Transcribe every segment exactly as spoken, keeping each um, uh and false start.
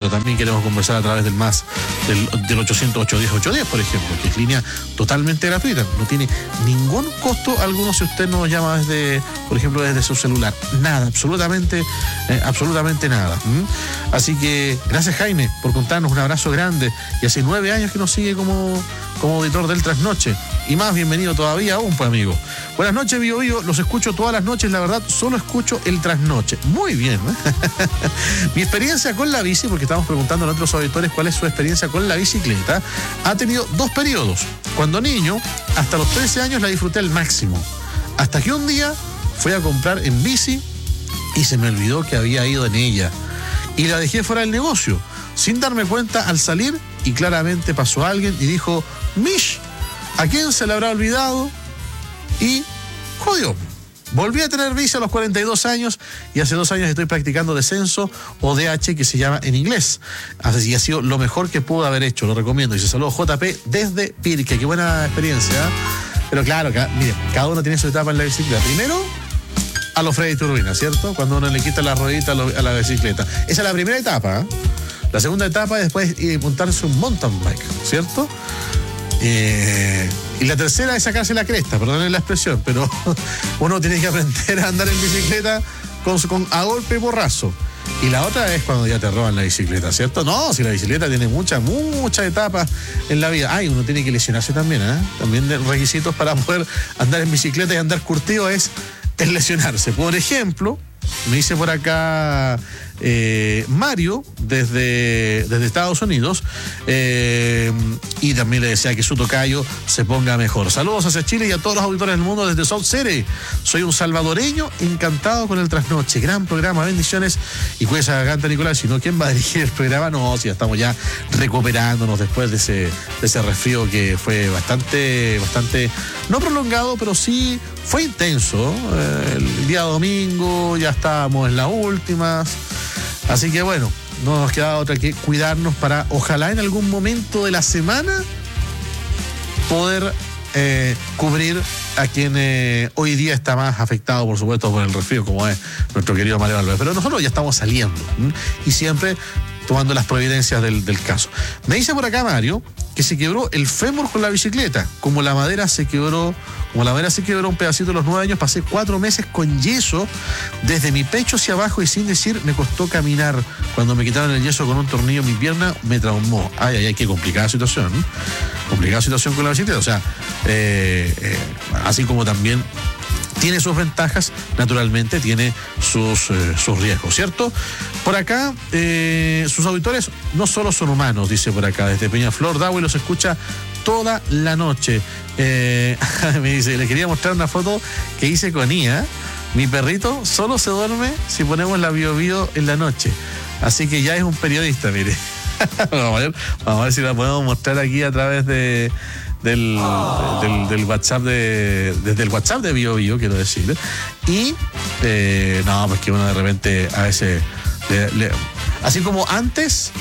también queremos conversar a través del más del, del ochocientos ocho diez ochocientos diez, por ejemplo, que es línea totalmente gratuita, no tiene ningún costo alguno si usted nos llama desde, por ejemplo, desde su celular. Nada, absolutamente, eh, absolutamente nada. ¿Mm? Así que gracias, Jaime, por contarnos, un abrazo grande. Y hace nueve años que nos sigue como, como auditor del Trasnoche. Y más bienvenido todavía aún, pues, amigo. Buenas noches, Bio Bio. Los escucho todas las noches, la verdad, solo escucho el Trasnoche. Muy bien, ¿eh? Mi experiencia con la bici, porque estamos preguntando a nuestros auditores cuál es su experiencia con la bicicleta, ha tenido dos periodos. Cuando niño, hasta los trece años la disfruté al máximo. Hasta que un día fui a comprar en bici y se me olvidó que había ido en ella. Y la dejé fuera del negocio, sin darme cuenta al salir, y claramente pasó alguien y dijo, Mish, ¿a quién se le habrá olvidado? Y jodió. Volví a tener bici a los cuarenta y dos años y hace dos años estoy practicando descenso o D H, que se llama en inglés. Así ha sido lo mejor que pude haber hecho, lo recomiendo. Y se saludo J P desde Pirque. Qué buena experiencia, ¿eh? Pero claro, cada, mire, cada uno tiene su etapa en la bicicleta. Primero, a los Freddy Turbina, ¿cierto? Cuando uno le quita la ruedita a la bicicleta. Esa es la primera etapa, ¿eh? La segunda etapa es después eh, montarse un mountain bike, ¿cierto? Eh, y la tercera es sacarse la cresta, perdonen la expresión, pero uno tiene que aprender a andar en bicicleta con, con, a golpe y porrazo. Y la otra es cuando ya te roban la bicicleta, ¿cierto? No, si la bicicleta tiene muchas, muchas etapas en la vida. Ay, uno tiene que lesionarse también, ¿eh? También de requisitos para poder andar en bicicleta y andar curtido es, es lesionarse. Por ejemplo, me dice por acá eh, Mario desde, desde Estados Unidos, eh, y también le desea que su tocayo se ponga mejor. Saludos hacia Chile y a todos los auditores del mundo desde South City. Soy un salvadoreño encantado con el Trasnoche. Gran programa, bendiciones. Y cuídese a Ganta Nicolás, si no, ¿quién va a dirigir el programa? No, si ya estamos ya recuperándonos después de ese, de ese resfrío que fue bastante, bastante, no prolongado, pero sí fue intenso. Eh, el día domingo ya estábamos en las últimas. Así que bueno, no nos queda otra que cuidarnos para, ojalá en algún momento de la semana, poder eh, cubrir a quien eh, hoy día está más afectado, por supuesto, por el resfrío, como es nuestro querido Mario Álvarez. Pero nosotros ya estamos saliendo, ¿m? Y siempre tomando las providencias del, del caso. Me dice por acá Mario que se quebró el fémur con la bicicleta, como la madera se quebró, como la madera se quebró un pedacito a los nueve años, pasé cuatro meses con yeso desde mi pecho hacia abajo y sin decir me costó caminar. Cuando me quitaron el yeso con un tornillo en mi pierna, me traumó. Ay, ay, ay, qué complicada situación, ¿eh? Complicada situación con la bicicleta. O sea, eh, eh, así como también tiene sus ventajas, naturalmente tiene sus, eh, sus riesgos, ¿cierto? Por acá, eh, sus auditores no solo son humanos, dice por acá, desde Peñaflor, Dawi los escucha toda la noche. Eh, me dice, le quería mostrar una foto que hice con Ia. Mi perrito solo se duerme si ponemos la Bio Bio en la noche. Así que ya es un periodista, mire. Vamos a ver, vamos a ver si la podemos mostrar aquí a través de... Del, oh. del, del WhatsApp de desde el WhatsApp de Bio Bio, quiero decir. Y eh, no, pues que uno de repente a veces le, le, así como antes,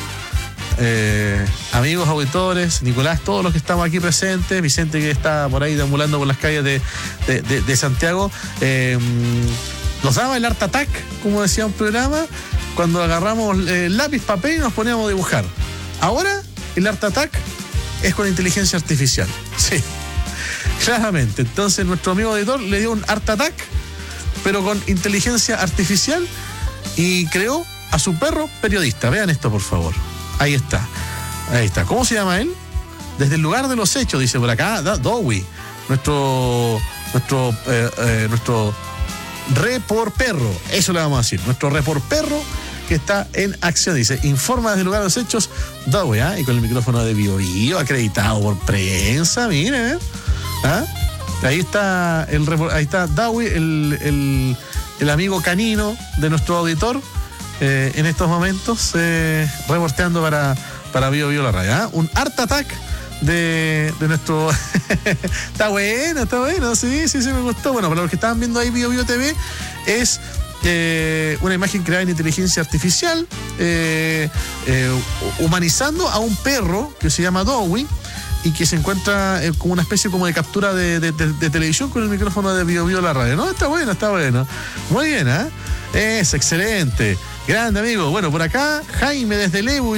eh, amigos auditores, Nicolás, todos los que estamos aquí presentes, Vicente que está por ahí deambulando por las calles de, de, de, de Santiago, eh, nos daba el Art Attack, como decía un programa, cuando agarramos eh, lápiz, papel y nos poníamos a dibujar. Ahora el Art Attack es con inteligencia artificial. Sí, claramente. Entonces nuestro amigo editor le dio un Art Attack, pero con inteligencia artificial, y creó a su perro periodista. Vean esto, por favor. Ahí está. Ahí está. ¿Cómo se llama él? Desde el lugar de los hechos, dice por acá, Dowie. Nuestro, nuestro, eh, eh, nuestro report perro. Eso le vamos a decir. Nuestro report perro que está en acción, dice, informa desde el lugar de los hechos, Dawi, ¿eh? Y con el micrófono de Bio Bio, acreditado por prensa, miren, ¿eh? ¿Ah? Ahí está el ahí está Dawi, el, el, el amigo canino de nuestro auditor, eh, en estos momentos, eh, reporteando para, para Bio Bio la radio, ¿eh? Un Art Attack de, de nuestro... Está bueno, está bueno, sí, sí, sí, me gustó. Bueno, para los que estaban viendo ahí Bio Bio T V, es... Eh, una imagen creada en inteligencia artificial, eh, eh, humanizando a un perro que se llama Dowie y que se encuentra eh, como una especie como de captura de, de, de, de televisión con el micrófono de Bio Bio la radio. No, está bueno, está bueno. Muy bien, ¿eh? Es excelente. Grande, amigo. Bueno, por acá, Jaime desde Lebu.